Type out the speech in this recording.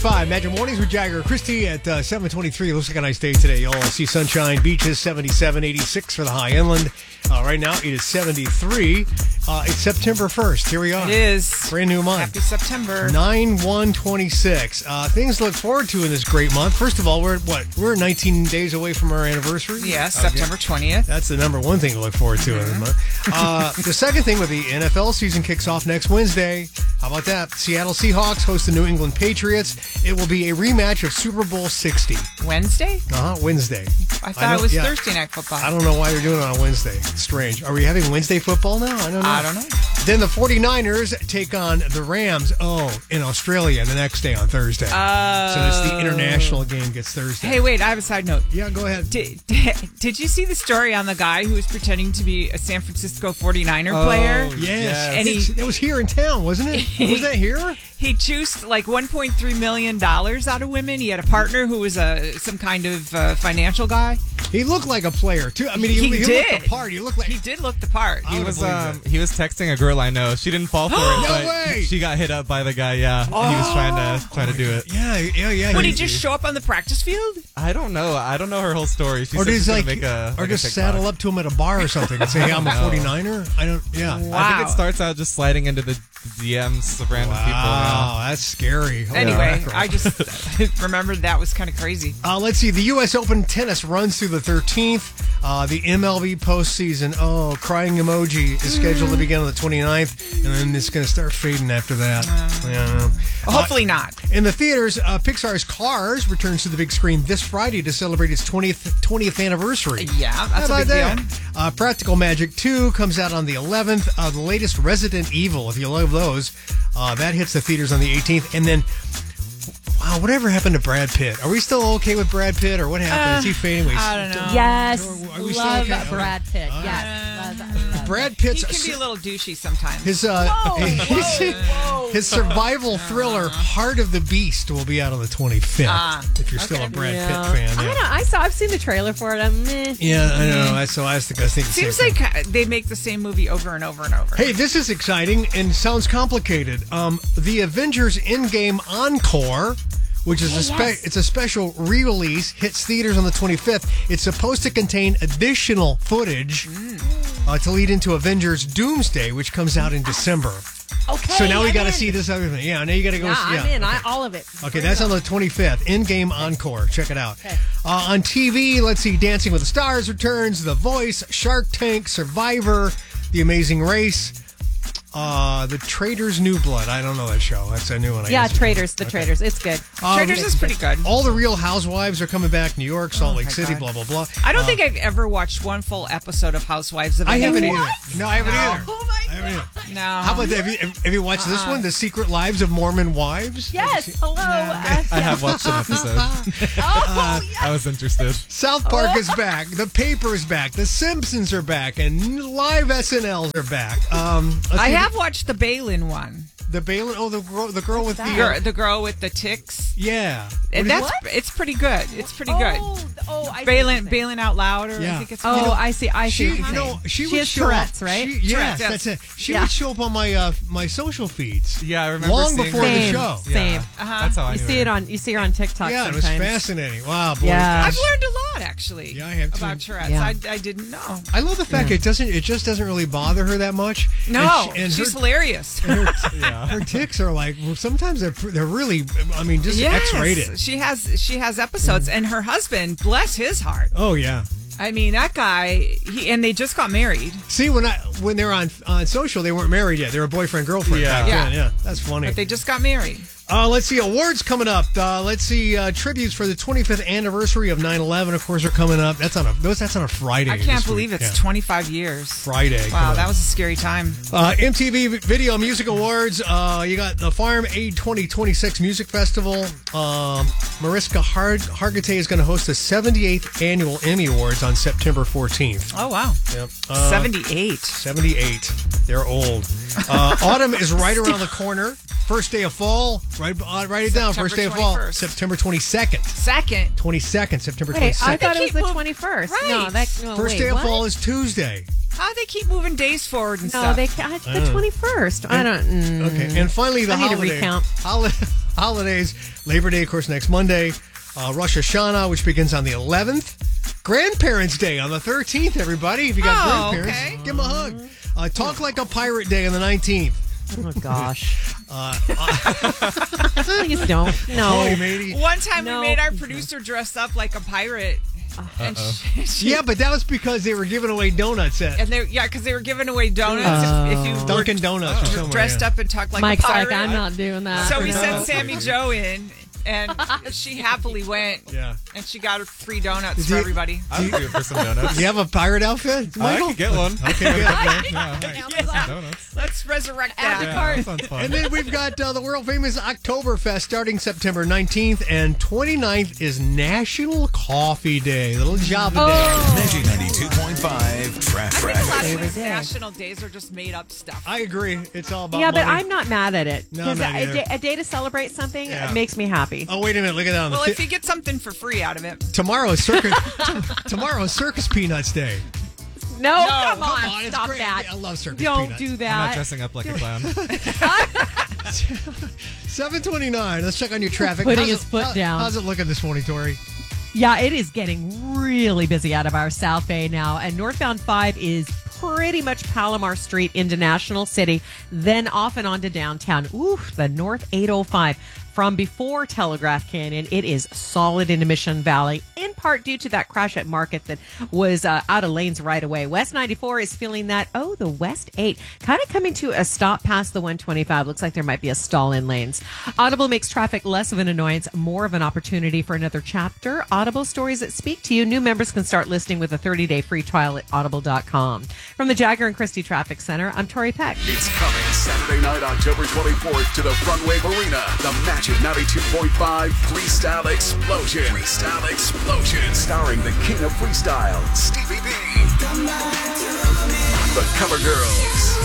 Magic Mornings with Jagger Christie at 7:23. Looks like a nice day today. You'll see sunshine, beaches, 77, 86 for the high inland. Right now it is 73. It's September 1st. Here we are. It is. Brand new month. Happy September. 9/1/26. Things to look forward to in this great month. First of all, we're 19 days away from our anniversary. Yes, September 20th. That's the number one thing to look forward to in this month. The second thing with the NFL season kicks off next Wednesday. How about that? Seattle Seahawks host the New England Patriots. It will be a rematch of Super Bowl 60. Wednesday? Wednesday. I thought it was Thursday Night Football. I don't know why they're doing it on Wednesday. It's strange. Are we having Wednesday football now? I don't know. Then the 49ers take on the Rams, in Australia the next day on Thursday. So it's the international game gets Thursday. Hey, wait, I have a side note. Yeah, go ahead. Did you see the story on the guy who was pretending to be a San Francisco 49er player? Yes. And it was here in town, wasn't it? Was that here? He juiced like $1.3 million out of women. He had a partner who was some kind of financial guy. He looked like a player, too. I mean, he did. looked the part. He did look the part. He was texting a girl I know. She didn't fall for it, No but way. she got hit up by the guy, yeah. He was trying to do it. Yeah. Would he just show up on the practice field? I don't know. I don't know her whole story. She Or said does she's like, gonna make a or just TikTok. saddle up to him at a bar or something and say, "Hey, I'm a 49er." Wow. I think it starts out just sliding into the DMs of random people. Wow, that's scary. Anyway, I just remembered that was kind of crazy. Let's see. The U.S. Open tennis runs through the 13th. The MLB postseason, crying emoji, is scheduled to begin on the 29th, and then it's going to start fading after that. Hopefully not. In the theaters, Pixar's Cars returns to the big screen this Friday to celebrate its 20th anniversary. Yeah, that's a big deal. Practical Magic 2 comes out on the 11th. The latest Resident Evil, if you love those, that hits the theaters on the 18th. And then, wow, whatever happened to Brad Pitt? Are we still okay with Brad Pitt, or what happened? Is he fading? I don't know. Yes, Are we still love okay? Brad Pitt. Yes, love Brad Pitt's He can be a little douchey sometimes. his survival thriller Heart of the Beast will be out on the 25th. If you're still a Brad Pitt fan, I don't know. I've seen the trailer for it. I'm meh. Yeah, I know. So I was thinking. Seems like they make the same movie over and over and over. Hey, this is exciting and sounds complicated. The Avengers Endgame Encore, which is it's a special re-release, hits theaters on the 25th. It's supposed to contain additional footage to lead into Avengers Doomsday, which comes out in December. Okay. So now we got to see this other thing. Yeah, now you got to go. I'm in. All of it. Okay, that's on the 25th. Endgame Encore. Check it out. Okay. On TV, let's see. Dancing with the Stars returns. The Voice, Shark Tank, Survivor, The Amazing Race. The Traitors New Blood. I don't know that show. That's a new one. Traitors. Traitors. It's good. Traitors is pretty good. All the Real Housewives are coming back. New York, Salt Lake City, blah, blah, blah. I don't think I've ever watched one full episode of Housewives of I haven't either. What? No, I haven't either. Oh my God. No. How about that? Have you watched this one? The Secret Lives of Mormon Wives? Yes. Hello. I have watched an episode. I was interested. South Park is back. The Paper is back. The Simpsons are back. And live SNLs are back. I have watched the Balin one. The Balin, the girl with the girl with the ticks. Yeah, and it's pretty good. It's pretty good. I Balin out loud, or yeah. I think it's. I see. She has Tourette's, right? Yes, Tourette's, that's it. She would show up on my my social feeds. Yeah, I remember long seeing before her. the show. Same. That's how I knew You see her on TikTok. Yeah, sometimes. it was fascinating. Wow, boy. Yeah. I've learned a lot actually. Yeah, I have too. About Tourette's. Yeah. I didn't know. I love the fact it just doesn't really bother her that much. No, and she's hilarious. Her ticks are like sometimes they're really just X-rated. She has episodes, and her husband, bless his heart. Oh yeah. I mean, that guy, they just got married. See, when they're on social, they weren't married yet. They were boyfriend girlfriend. Yeah. Back then. Yeah, that's funny. But they just got married. Let's see, awards coming up. Let's see, tributes for the 25th anniversary of 9/11, of course, are coming up. That's on a Friday. I can't believe it's 25 years. Friday. Wow, that was a scary time. MTV Video Music Awards. You got the Farm Aid 2026 Music Festival. Mariska Hargitay is going to host the 78th annual Emmy Awards on September 14th. Oh, wow. Yep. 78. 78. They're old. Autumn is right around the corner. First day of fall, write it down. First day of fall, 21st. September 22nd. 22nd, September 22nd. Wait, I thought it was the keep 21st. Right. No, First day of fall is Tuesday. How do they keep moving days forward and No, stuff? the 21st. I don't. Okay, and finally the I need holiday. to recount. holidays. Labor Day, of course, next Monday. Rosh Hashanah, which begins on the 11th. Grandparents' Day on the 13th, everybody. If you got grandparents, okay. give them a hug. Talk Like a Pirate Day on the 19th. Oh, gosh. Please don't. No. Holy matey. One time No. we made our producer dress up like a pirate. And she, Yeah, but that was because they were giving away donuts at and because they were giving away donuts if you Dunkin' Donuts or were somewhere. dressed up and talked like Mike's a pirate. like, I'm not doing that. So we sent Sammy Joe in, and she happily went. Yeah. And she got 3 donuts Did for you- everybody. I would do it for some donuts. Do you have a pirate outfit, I Michael? could get one. Okay, good. Yeah, right. Donuts. Let's resurrect Add that. the cart. That sounds fun. And then we've got the world famous Oktoberfest starting September 19th and 29th is National Coffee Day. Little Java Day. Magic 92.5 Traffic. I think a lot of Favorite these day. national days are just made up stuff. I agree. It's all about Yeah, but money. I'm not mad at it. No, I'm 'Cause not either. a day to celebrate something Yeah. makes me happy. Oh, wait a minute. Look at that. On the Well, if you get something for free out of it. Tomorrow is Circus Peanuts Day. No, come on. It's Stop great. that. I love Circus Don't Peanuts. do I'm not that. dressing up like a clown. 7:29. Let's check on your traffic. Putting How's his it- foot down. How's it looking this morning, Tori? Yeah, it is getting really busy out of our South Bay now. And northbound 5 is pretty much Palomar Street into National City, then off and on to downtown. Oof, the North 805. From before Telegraph Canyon, it is solid into Mission Valley, in part due to that crash at Market that was out of lanes right away. West 94 is feeling that. Oh, the West 8 kind of coming to a stop past the 125. Looks like there might be a stall in lanes. Audible makes traffic less of an annoyance, more of an opportunity for another chapter. Audible stories that speak to you. New members can start listening with a 30-day free trial at audible.com. From the Jagger and Christie Traffic Center, I'm Tori Peck. It's coming Saturday night, October 24th to the Front Wave Arena. The Magic 92.5 Freestyle Explosion. Freestyle Explosion. Starring the king of freestyle, Stevie B. The Cover Girls.